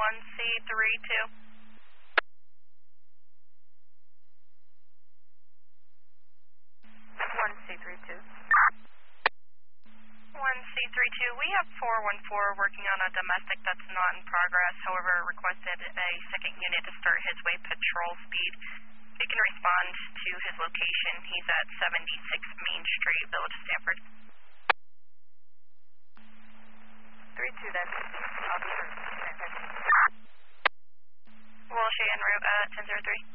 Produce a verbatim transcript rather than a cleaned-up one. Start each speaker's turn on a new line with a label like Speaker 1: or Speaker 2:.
Speaker 1: one C three two.
Speaker 2: one C three two.
Speaker 1: one C three two, we have four one four working on a domestic that's not in progress, however requested a second unit to start his way patrol speed. You can respond to his location. He's at seventy-six Main Street, Village of Sanford.
Speaker 2: three two, that's officer.
Speaker 1: Walsh en route at ten zero three.